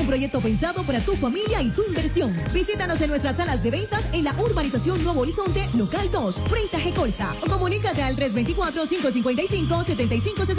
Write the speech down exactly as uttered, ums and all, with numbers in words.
proyecto pensado para tu familia y tu inversión. Visítanos en nuestras salas de ventas en la urbanización Nuevo Horizonte, local dos, frente a Gecolsa. O comunícate al tres dos cuatro, cinco cinco cinco, siete cinco seis